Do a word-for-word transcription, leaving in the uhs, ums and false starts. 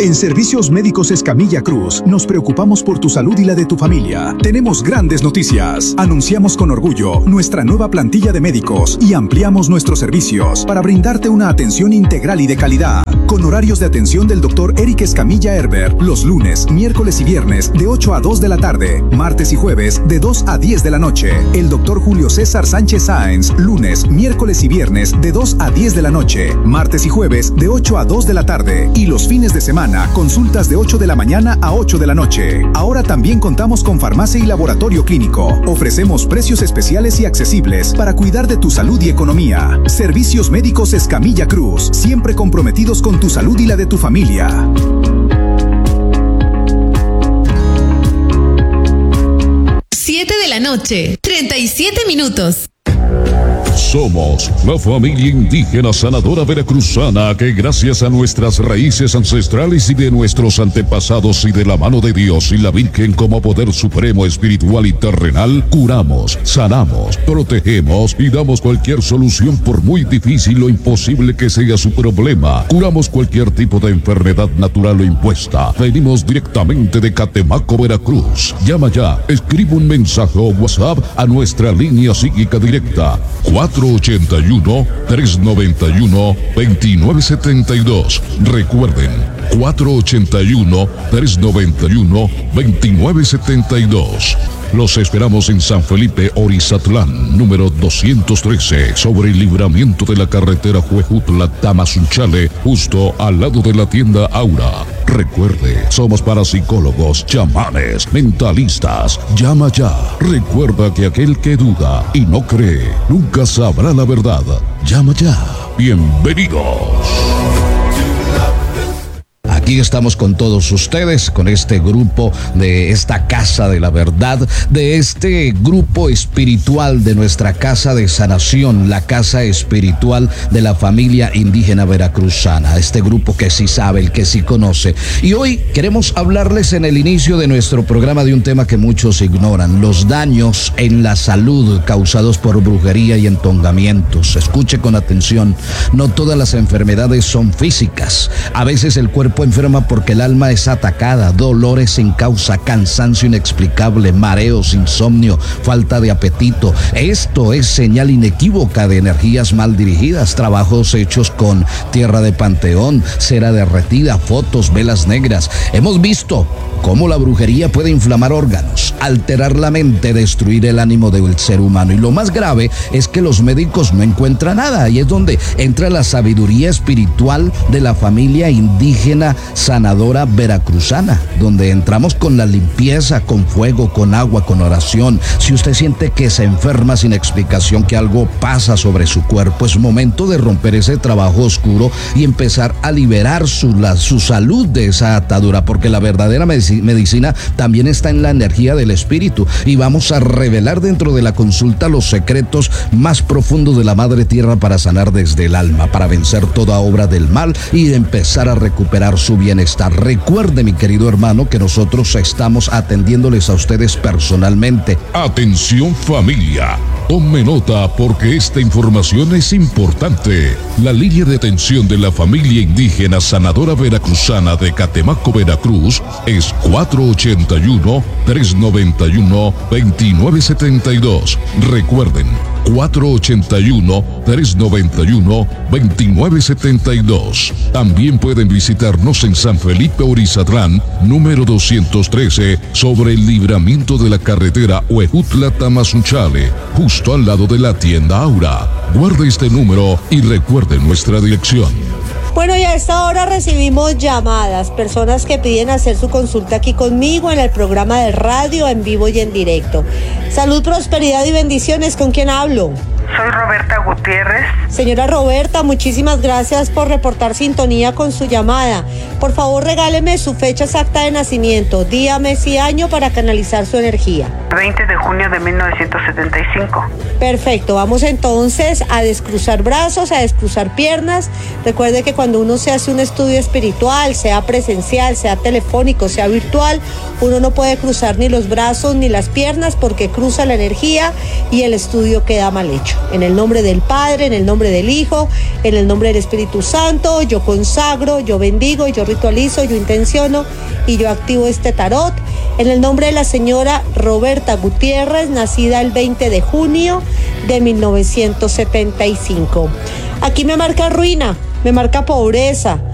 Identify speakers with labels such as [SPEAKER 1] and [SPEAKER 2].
[SPEAKER 1] En Servicios Médicos Escamilla Cruz, nos preocupamos por tu salud y la de tu familia. Tenemos grandes noticias. Anunciamos con orgullo nuestra nueva plantilla de médicos y ampliamos nuestros servicios para brindarte una atención integral y de calidad. Con horarios de atención del doctor Eric Escamilla Herber, los lunes, miércoles y viernes de ocho a dos de la tarde, martes y jueves de dos a diez de la noche. El doctor Julio César Sánchez Sáenz, lunes, miércoles y viernes de dos a diez de la noche, martes y jueves de ocho a dos de la tarde y los fines de semana consultas de ocho de la mañana a ocho de la noche. Ahora también contamos con farmacia y laboratorio clínico. Ofrecemos precios especiales y accesibles para cuidar de tu salud y economía. Servicios Médicos Escamilla Cruz, siempre comprometidos con tu salud y la de tu familia.
[SPEAKER 2] siete de la noche, treinta y siete minutos.
[SPEAKER 3] Somos la familia indígena sanadora veracruzana que gracias a nuestras raíces ancestrales y de nuestros antepasados y de la mano de Dios y la Virgen como poder supremo espiritual y terrenal, curamos, sanamos, protegemos y damos cualquier solución por muy difícil o imposible que sea su problema. Curamos cualquier tipo de enfermedad natural o impuesta. Venimos directamente de Catemaco, Veracruz. Llama ya, escribe un mensaje o WhatsApp a nuestra línea psíquica directa cuatro ochenta y uno, tres noventa y uno, veintinueve setenta y dos. Recuerden, cuatro ochenta y uno, tres noventa y uno, veintinueve setenta y dos. Los esperamos en San Felipe, Orizatlán, número doscientos trece, sobre el libramiento de la carretera Huejutla-Tamazunchale, justo al lado de la tienda Aura. Recuerde, somos parapsicólogos, chamanes, mentalistas. Llama ya. Recuerda que aquel que duda y no cree, nunca sabrá la verdad. Llama ya. Bienvenidos.
[SPEAKER 4] Aquí estamos con todos ustedes, con este grupo de esta Casa de la Verdad, de este grupo espiritual de nuestra Casa de Sanación, la Casa Espiritual de la Familia Indígena Veracruzana, este grupo que sí sabe, el que sí conoce. Y hoy queremos hablarles en el inicio de nuestro programa de un tema que muchos ignoran: los daños en la salud causados por brujería y entongamientos. Escuche con atención, no todas las enfermedades son físicas. A veces el cuerpo enferma porque el alma es atacada, dolores sin causa, cansancio inexplicable, mareos, insomnio, falta de apetito. Esto es señal inequívoca de energías mal dirigidas, trabajos hechos con tierra de panteón, cera derretida, fotos, velas negras. Hemos visto cómo la brujería puede inflamar órganos, alterar la mente, destruir el ánimo del ser humano. Y lo más grave es que los médicos no encuentran nada, y es donde entra la sabiduría espiritual de la familia indígena sanadora veracruzana, donde entramos con la limpieza, con fuego, con agua, con oración. Si usted siente que se enferma sin explicación, que algo pasa sobre su cuerpo, es momento de romper ese trabajo oscuro y empezar a liberar su, la, su salud de esa atadura, porque la verdadera medicina también está en la energía del espíritu, y vamos a revelar dentro de la consulta los secretos más profundos de la Madre Tierra para sanar desde el alma, para vencer toda obra del mal y empezar a recuperar su bienestar. Recuerde, mi querido hermano, que nosotros estamos atendiéndoles a ustedes personalmente.
[SPEAKER 3] Atención familia, tome nota porque esta información es importante. La línea de atención de la familia indígena sanadora veracruzana de Catemaco, Veracruz es cuatro ochenta y uno, tres noventa y uno, veintinueve setenta y dos. Recuerden, cuatro ochenta y uno, tres noventa y uno, veintinueve setenta y dos. También pueden visitarnos en San Felipe, Orizatlán, número doscientos trece, sobre el libramiento de la carretera Huejutla-Tamazunchale, justo al lado de la tienda Aura. Guarde este número y recuerde nuestra dirección.
[SPEAKER 5] Bueno, y a esta hora recibimos llamadas, personas que piden hacer su consulta aquí conmigo en el programa de radio en vivo y en directo. Salud, prosperidad y bendiciones. ¿Con quién hablo?
[SPEAKER 6] Soy Roberta Gutiérrez.
[SPEAKER 5] Señora Roberta, muchísimas gracias por reportar sintonía con su llamada. Por favor, regáleme su fecha exacta de nacimiento, día, mes y año para canalizar su energía.
[SPEAKER 6] veinte de junio de mil novecientos setenta y cinco.
[SPEAKER 5] Perfecto, vamos entonces a descruzar brazos, a descruzar piernas. Recuerde que cuando uno se hace un estudio espiritual, sea presencial, sea telefónico, sea virtual, uno no puede cruzar ni los brazos ni las piernas porque cruza la energía y el estudio queda mal hecho. En el nombre del Padre, en el nombre del Hijo, en el nombre del Espíritu Santo, yo consagro, yo bendigo, yo ritualizo, yo intenciono y yo activo este tarot. En el nombre de la señora Roberta Gutiérrez, nacida el veinte de junio de mil novecientos setenta y cinco. Aquí me marca ruina, me marca pobreza,